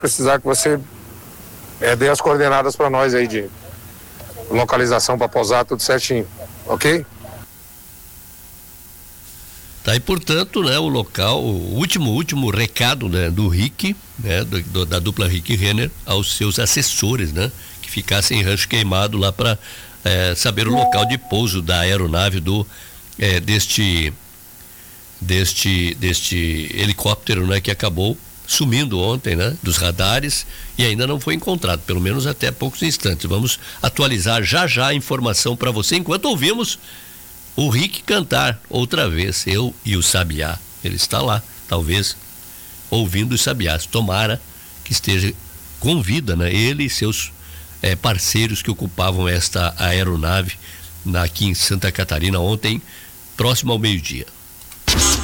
precisar que você dê as coordenadas para nós aí de localização para pousar, tudo certinho, ok? Tá aí, portanto, né, o local, o último recado, né, do Rick, né, da dupla Rick e Renner aos seus assessores, né, que ficassem em Rancho Queimado lá para saber o local de pouso da aeronave deste helicóptero, né, que acabou sumindo ontem, né, dos radares e ainda não foi encontrado, pelo menos até poucos instantes. Vamos atualizar já a informação para você enquanto ouvimos o Rick cantar outra vez, Eu e o Sabiá. Ele está lá, talvez, ouvindo os sabiás. Tomara que esteja com vida, né? Ele e seus parceiros que ocupavam esta aeronave aqui em Santa Catarina ontem, próximo ao meio-dia.